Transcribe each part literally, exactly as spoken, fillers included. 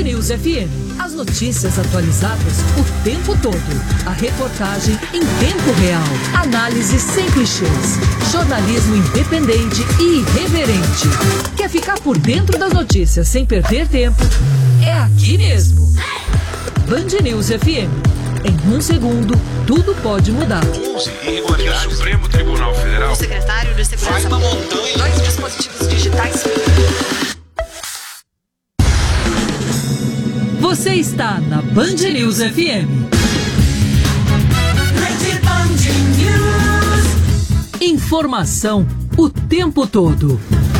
News F M. As notícias atualizadas o tempo todo. A reportagem em tempo real. Análise sem clichês. Jornalismo independente e irreverente. Quer ficar por dentro das notícias sem perder tempo? É aqui mesmo. Band News F M. Em um segundo, tudo pode mudar. O Supremo Tribunal Federal. O secretário de Segurança. Faz uma montanha. Dois dispositivos digitais. Você está na Band News F M. Informação o tempo todo.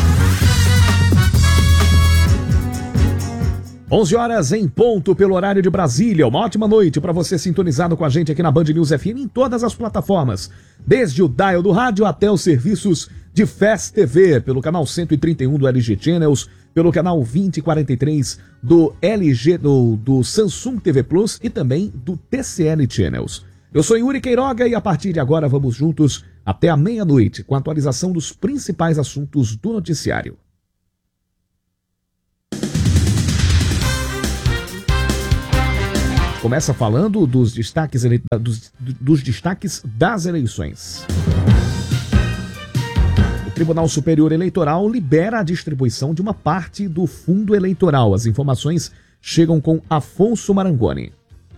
onze horas em ponto pelo horário de Brasília. Uma ótima noite para você sintonizado com a gente aqui na Band News F M em todas as plataformas. Desde o dial do rádio até os serviços de F E S T V, pelo canal cento e trinta e um do L G Channels, pelo canal vinte e quarenta e três do L G, do, do Samsung T V Plus e também do T C L Channels. Eu sou Yuri Queiroga e a partir de agora vamos juntos até a meia-noite com a atualização dos principais assuntos do noticiário. Começa falando dos destaques, ele... dos, dos destaques das eleições. O Tribunal Superior Eleitoral libera a distribuição de uma parte do fundo eleitoral. As informações chegam com Afonso Marangoni.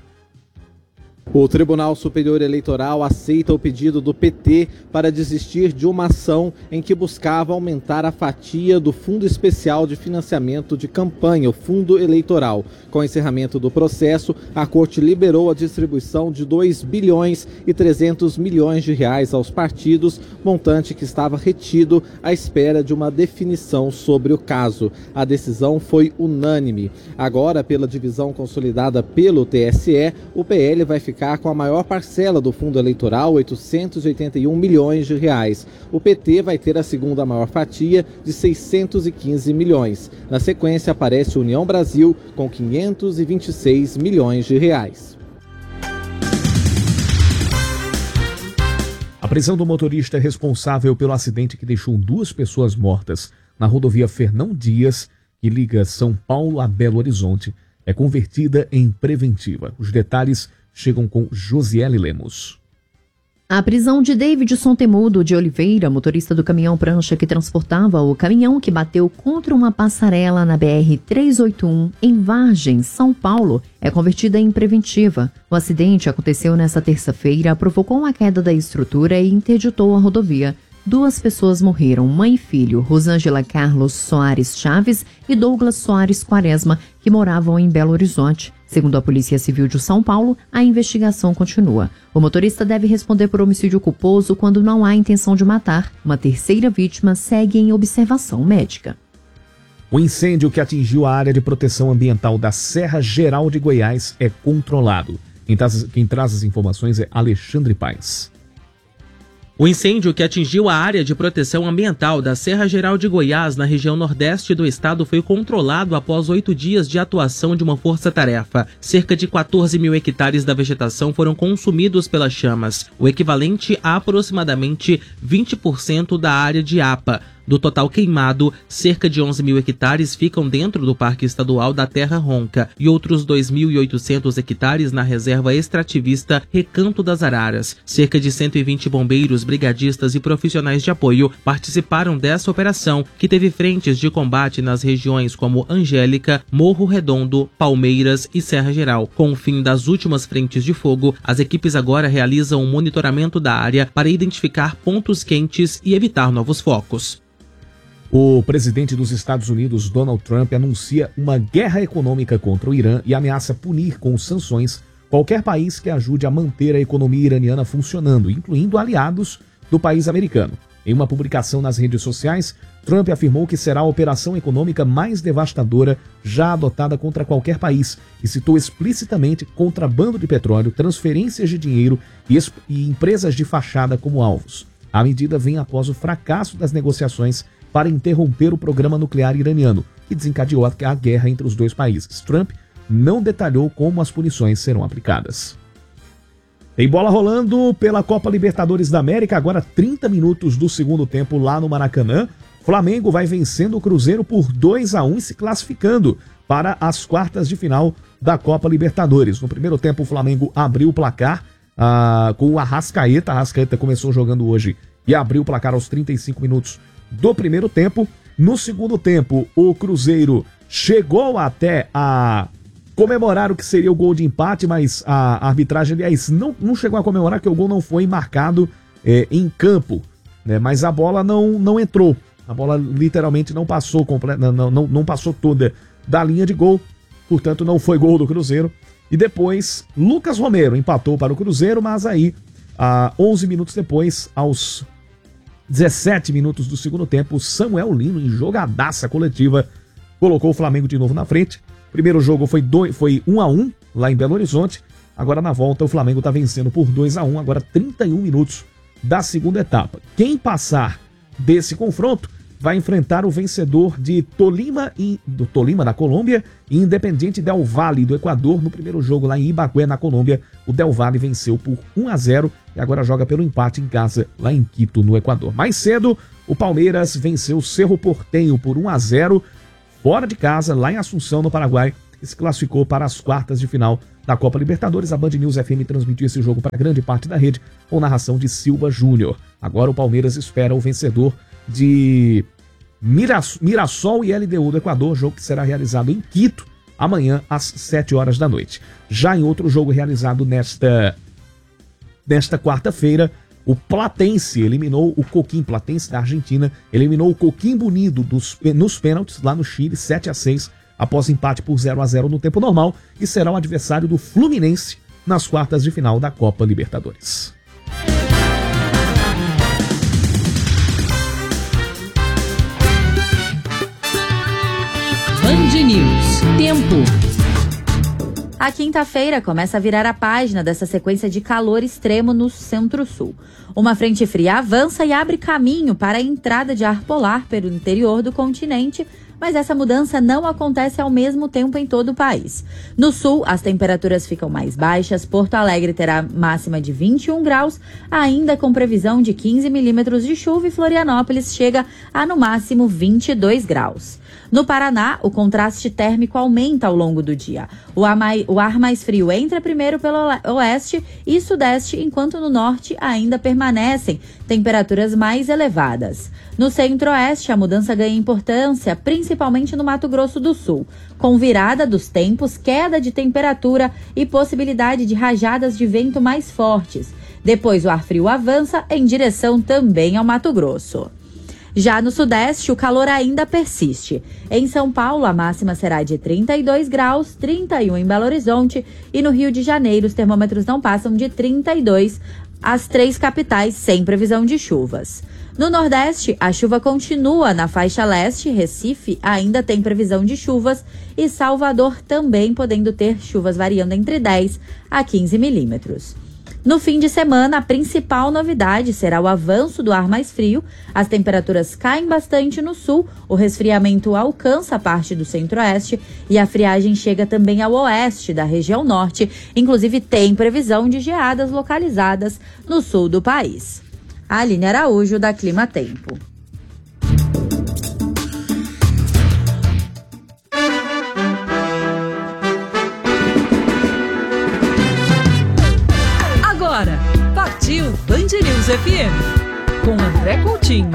O Tribunal Superior Eleitoral aceita o pedido do P T para desistir de uma ação em que buscava aumentar a fatia do Fundo Especial de Financiamento de Campanha, o Fundo Eleitoral. Com o encerramento do processo, a Corte liberou a distribuição de dois bilhões e trezentos milhões de reais aos partidos, montante que estava retido à espera de uma definição sobre o caso. A decisão foi unânime. Agora, pela divisão consolidada pelo T S E, o P L vai ficar com a maior parcela do fundo eleitoral, oitocentos e oitenta e um milhões de reais. O P T vai ter a segunda maior fatia, de seiscentos e quinze milhões. Na sequência aparece União Brasil, com quinhentos e vinte e seis milhões de reais. A prisão do motorista responsável pelo acidente que deixou duas pessoas mortas na rodovia Fernão Dias, que liga São Paulo a Belo Horizonte, é convertida em preventiva. Os detalhes chegam com Josiele Lemos. A prisão de Davidson Temudo de Oliveira, motorista do caminhão prancha que transportava o caminhão que bateu contra uma passarela na B R trezentos e oitenta e um em Vargens, São Paulo, é convertida em preventiva. O acidente aconteceu nesta terça-feira, provocou uma queda da estrutura e interditou a rodovia. Duas pessoas morreram, mãe e filho, Rosângela Carlos Soares Chaves e Douglas Soares Quaresma, que moravam em Belo Horizonte. Segundo a Polícia Civil de São Paulo, a investigação continua. O motorista deve responder por homicídio culposo quando não há intenção de matar. Uma terceira vítima segue em observação médica. O incêndio que atingiu a área de proteção ambiental da Serra Geral de Goiás é controlado. Quem traz, quem traz as informações é Alexandre Paes. O incêndio que atingiu a área de proteção ambiental da Serra Geral de Goiás, na região nordeste do estado, foi controlado após oito dias de atuação de uma força-tarefa. Cerca de quatorze mil hectares da vegetação foram consumidos pelas chamas, o equivalente a aproximadamente vinte por cento da área de A P A. Do total queimado, cerca de onze mil hectares ficam dentro do Parque Estadual da Terra Ronca e outros dois mil e oitocentos hectares na Reserva Extrativista Recanto das Araras. Cerca de cento e vinte bombeiros, brigadistas e profissionais de apoio participaram dessa operação, que teve frentes de combate nas regiões como Angélica, Morro Redondo, Palmeiras e Serra Geral. Com o fim das últimas frentes de fogo, as equipes agora realizam um monitoramento da área para identificar pontos quentes e evitar novos focos. O presidente dos Estados Unidos, Donald Trump, anuncia uma guerra econômica contra o Irã e ameaça punir com sanções qualquer país que ajude a manter a economia iraniana funcionando, incluindo aliados do país americano. Em uma publicação nas redes sociais, Trump afirmou que será a operação econômica mais devastadora já adotada contra qualquer país e citou explicitamente contrabando de petróleo, transferências de dinheiro e, e empresas de fachada como alvos. A medida vem após o fracasso das negociações para interromper o programa nuclear iraniano, que desencadeou a guerra entre os dois países. Trump não detalhou como as punições serão aplicadas. Tem bola rolando pela Copa Libertadores da América, agora trinta minutos do segundo tempo lá no Maracanã. Flamengo vai vencendo o Cruzeiro por dois a um e se classificando para as quartas de final da Copa Libertadores. No primeiro tempo, o Flamengo abriu o placar ah, com o Arrascaeta. A Arrascaeta começou jogando hoje e abriu o placar aos trinta e cinco minutos do primeiro tempo. No segundo tempo, o Cruzeiro chegou até a comemorar o que seria o gol de empate, mas a arbitragem, aliás, não, não chegou a comemorar, que o gol não foi marcado é, em campo, né? Mas a bola não, não entrou. A bola literalmente não passou, completa, não, não, não passou toda da linha de gol, portanto não foi gol do Cruzeiro. E depois, Lucas Romero empatou para o Cruzeiro, mas aí, a onze minutos depois, aos dezessete minutos do segundo tempo, Samuel Lino, em jogadaça coletiva, colocou o Flamengo de novo na frente. Primeiro jogo foi, dois, foi um a um lá em Belo Horizonte. Agora na volta o Flamengo está vencendo por dois a um, agora trinta e um minutos da segunda etapa. Quem passar desse confronto vai enfrentar o vencedor de Tolima, e, do Tolima da Colômbia e Independiente Del Valle do Equador. No primeiro jogo lá em Ibagué, na Colômbia, o Del Valle venceu por um a zero e agora joga pelo empate em casa lá em Quito, no Equador. Mais cedo, o Palmeiras venceu o Cerro Porteño por um a zero fora de casa, lá em Assunção, no Paraguai, e se classificou para as quartas de final da Copa Libertadores. A Band News F M transmitiu esse jogo para grande parte da rede, com narração de Silva Júnior. Agora o Palmeiras espera o vencedor de Mirassol e L D U do Equador, jogo que será realizado em Quito, amanhã às sete horas da noite. Já em outro jogo realizado nesta, nesta quarta-feira, o Platense eliminou o Coquimbo, Platense da Argentina, eliminou o Coquimbo Unido dos, nos pênaltis lá no Chile, sete a seis, após empate por zero a zero no tempo normal, e será o adversário do Fluminense nas quartas de final da Copa Libertadores. Band News. Tempo. A quinta-feira começa a virar a página dessa sequência de calor extremo no centro-sul. Uma frente fria avança e abre caminho para a entrada de ar polar pelo interior do continente, mas essa mudança não acontece ao mesmo tempo em todo o país. No sul, as temperaturas ficam mais baixas. Porto Alegre terá máxima de vinte e um graus, ainda com previsão de quinze milímetros de chuva, e Florianópolis chega a, no máximo, vinte e dois graus. No Paraná, o contraste térmico aumenta ao longo do dia. O ar, mais, o ar mais frio entra primeiro pelo oeste e sudeste, enquanto no norte ainda permanecem temperaturas mais elevadas. No centro-oeste, a mudança ganha importância, principalmente no Mato Grosso do Sul, com virada dos tempos, queda de temperatura e possibilidade de rajadas de vento mais fortes. Depois, o ar frio avança em direção também ao Mato Grosso. Já no sudeste, o calor ainda persiste. Em São Paulo, a máxima será de trinta e dois graus, trinta e um em Belo Horizonte, e no Rio de Janeiro os termômetros não passam de trinta e dois, as três capitais sem previsão de chuvas. No Nordeste, a chuva continua na faixa leste. Recife ainda tem previsão de chuvas e Salvador também podendo ter chuvas variando entre dez a quinze milímetros. No fim de semana, a principal novidade será o avanço do ar mais frio. As temperaturas caem bastante no sul, o resfriamento alcança a parte do centro-oeste e a friagem chega também ao oeste da região norte. Inclusive, tem previsão de geadas localizadas no sul do país. Aline Araújo, da Clima Tempo. Agora, partiu Band News F M, com André Coutinho.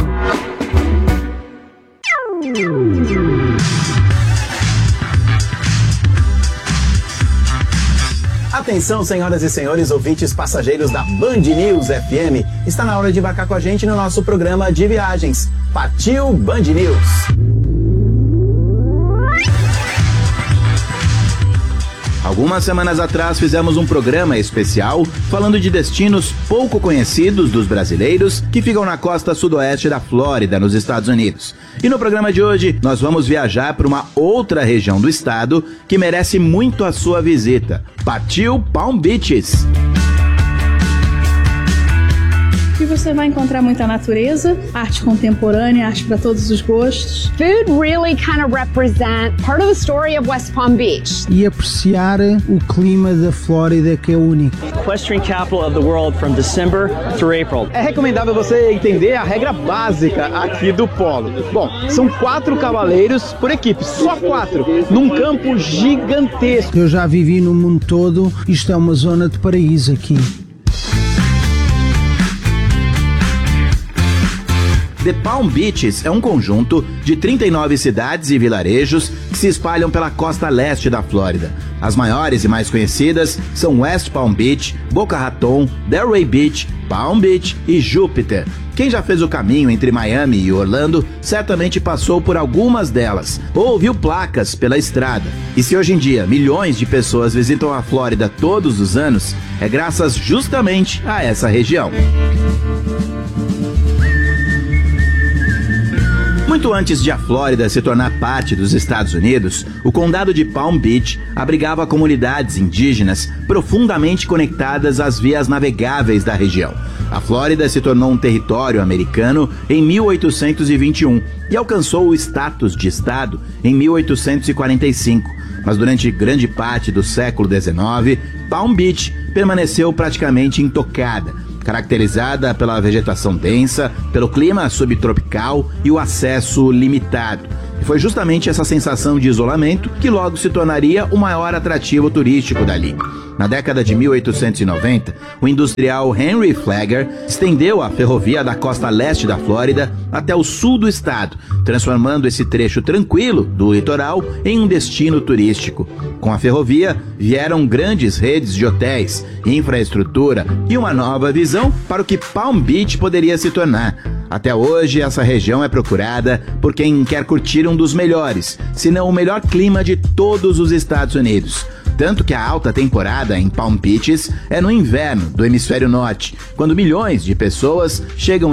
Atenção, senhoras e senhores ouvintes passageiros da Band News F M. Está na hora de embarcar com a gente no nosso programa de viagens. Partiu Band News! Algumas semanas atrás fizemos um programa especial falando de destinos pouco conhecidos dos brasileiros que ficam na costa sudoeste da Flórida, nos Estados Unidos. E no programa de hoje nós vamos viajar para uma outra região do estado que merece muito a sua visita. Partiu Palm Beaches! e você vai encontrar muita natureza, arte contemporânea, arte para todos os gostos. Food really kind of represent part of the story of West Palm Beach. E apreciar o clima da Flórida, que é único. Equestrian capital of the world from December through April. É recomendável você entender a regra básica aqui do polo. Bom, são quatro cavaleiros por equipe, só quatro, num campo gigantesco. Eu já vivi no mundo todo, isto é uma zona de paraíso aqui. The Palm Beaches é um conjunto de trinta e nove cidades e vilarejos que se espalham pela costa leste da Flórida. As maiores e mais conhecidas são West Palm Beach, Boca Raton, Delray Beach, Palm Beach e Júpiter. Quem já fez o caminho entre Miami e Orlando certamente passou por algumas delas ou viu placas pela estrada. E se hoje em dia milhões de pessoas visitam a Flórida todos os anos, é graças justamente a essa região. Muito antes de a Flórida se tornar parte dos Estados Unidos, o condado de Palm Beach abrigava comunidades indígenas profundamente conectadas às vias navegáveis da região. A Flórida se tornou um território americano em mil oitocentos e vinte e um e alcançou o status de estado em mil oitocentos e quarenta e cinco. Mas durante grande parte do século dezenove, Palm Beach permaneceu praticamente intocada, caracterizada pela vegetação densa, pelo clima subtropical e o acesso limitado. E foi justamente essa sensação de isolamento que logo se tornaria o maior atrativo turístico dali. Na década de mil oitocentos e noventa, o industrial Henry Flagler estendeu a ferrovia da costa leste da Flórida até o sul do estado, transformando esse trecho tranquilo do litoral em um destino turístico. Com a ferrovia, vieram grandes redes de hotéis, infraestrutura e uma nova visão para o que Palm Beach poderia se tornar. Até hoje, essa região é procurada por quem quer curtir um dos melhores, se não o melhor clima de todos os Estados Unidos. Tanto que a alta temporada em Palm Beaches é no inverno do hemisfério norte, quando milhões de pessoas chegam